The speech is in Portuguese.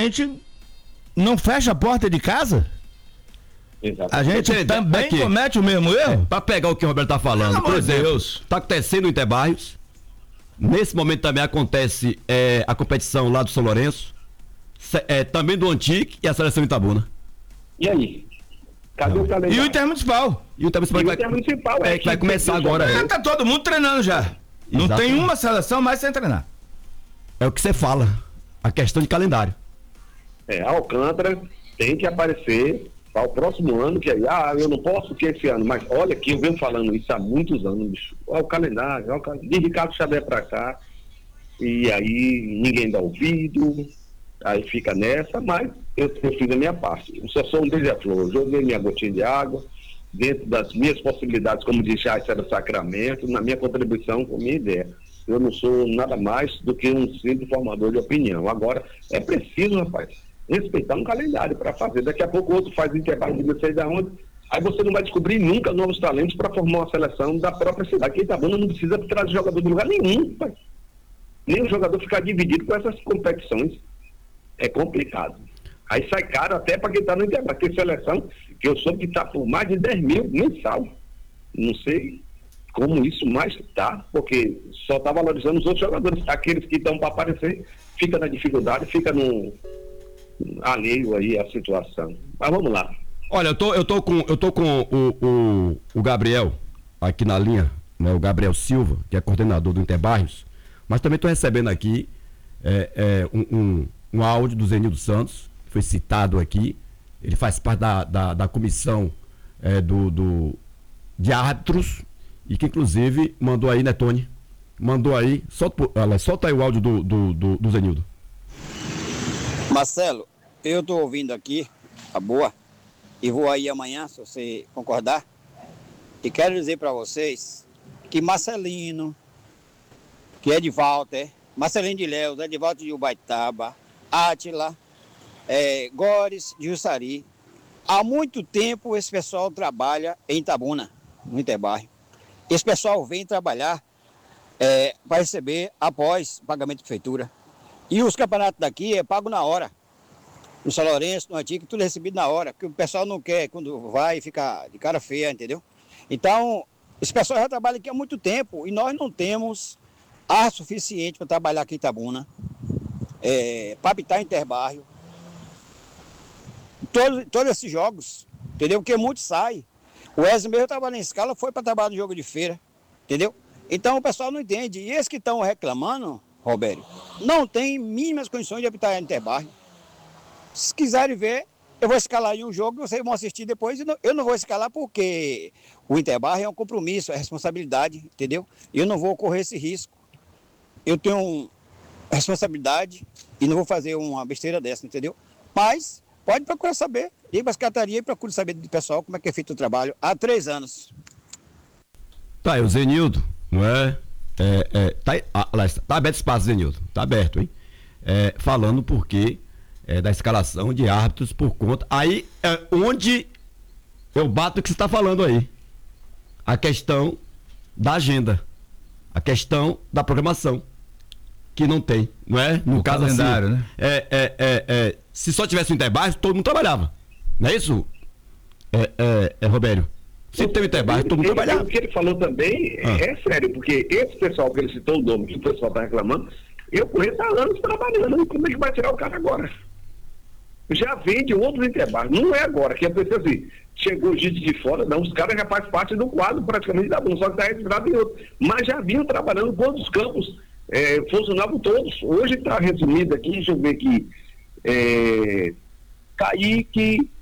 gente não fecha a porta de casa? Exatamente. A gente também comete o mesmo erro? Para pegar o que o Roberto tá falando, por exemplo, tá acontecendo no Interbairros. Nesse momento também acontece a competição lá do São Lourenço, também do Antique e a seleção Itabuna. E aí? Cadê o calendário? E o Intermunicipal? E o Intermunicipal vai começar agora. Tá todo mundo treinando já. Não tem uma seleção mais sem treinar. É o que você fala, a questão de calendário. Alcântara tem que aparecer para o próximo ano, que aí, eu não posso que esse ano, mas olha que eu venho falando isso há muitos anos, bicho. Olha o calendário, de Ricardo Xavier para cá, e aí ninguém dá ouvido, aí fica nessa, mas eu fiz a minha parte. Eu só sou um beija-flor, joguei minha gotinha de água, dentro das minhas possibilidades, como disse era Sacramento, na minha contribuição com a minha ideia. Eu não sou nada mais do que um simples formador de opinião. Agora, é preciso, rapaz, respeitar um calendário para fazer. Daqui a pouco o outro faz intervalo de não sei de onde, aí você não vai descobrir nunca novos talentos para formar uma seleção da própria cidade. Quem Itabuna não precisa trazer jogador de lugar nenhum, rapaz. Nem o jogador ficar dividido com essas competições. É complicado. Aí sai caro até para quem está no intervalo. Tem seleção que eu soube que está por mais de 10 mil mensal. Não sei como isso mais está, porque só está valorizando os outros jogadores. Aqueles que estão para aparecer, fica na dificuldade, fica no alheio aí à situação. Mas vamos lá. Olha, eu tô com o Gabriel aqui na linha, né? O Gabriel Silva, que é coordenador do Interbairros, mas também estou recebendo aqui um áudio do Zenildo Santos, que foi citado aqui. Ele faz parte da comissão de árbitros e que inclusive mandou aí, né, Tony? Mandou aí, solta aí o áudio do Zenildo. Marcelo, eu estou ouvindo aqui, a boa, e vou aí amanhã, se você concordar, e quero dizer para vocês que Marcelino, que é de Walter, Marcelino de Léo, é de Walter de Ubaitaba, Átila, Gores de Jussari, há muito tempo esse pessoal trabalha em Itabuna, no Interbairro. Esse pessoal vem trabalhar para receber após pagamento de prefeitura. E os campeonatos daqui é pago na hora. No São Lourenço, no Antigo, tudo é recebido na hora. Porque o pessoal não quer, quando vai, ficar de cara feia, entendeu? Então, esse pessoal já trabalha aqui há muito tempo. E nós não temos ar suficiente para trabalhar aqui em Itabuna. Para habitar em Interbairro. Todos esses jogos, entendeu? Porque muitos saem. O Wesley mesmo trabalha em escala, foi para trabalhar no jogo de feira, entendeu? Então o pessoal não entende. E esses que estão reclamando, Roberto, não tem mínimas condições de habitar em Interbairro. Se quiserem ver, eu vou escalar em um jogo e vocês vão assistir depois. Eu não vou escalar porque o Interbairro é um compromisso, é responsabilidade, entendeu? Eu não vou correr esse risco. Eu tenho responsabilidade e não vou fazer uma besteira dessa, entendeu? Mas pode procurar saber. Liga para a secretaria e procure saber do pessoal como é que é feito o trabalho há 3 anos. Tá aí o Zenildo, não é? Tá aberto espaço, Zenildo. Tá aberto, hein? Falando porque da escalação de árbitros por conta. Aí é onde eu bato o que você está falando aí. A questão da agenda. A questão da programação. Que não tem, não é? No caso calendário, assim, né? Se só tivesse um Interbairro, todo mundo trabalhava. Não é isso, Robério? Se tem um Interbairro, todo mundo trabalhava. O que ele falou também é sério, porque esse pessoal que ele citou o nome, que o pessoal está reclamando, eu conheço há anos trabalhando. Como é que vai tirar o cara agora? Já vem de outros Interbairros. Não é agora, que a pessoa assim, chegou gente de fora, não, os caras já fazem parte do quadro praticamente da Bunda, só que está registrado em outro. Mas já vinham trabalhando em todos os campos. Funcionavam todos. Hoje está resumido aqui, deixa eu ver aqui, Kaique,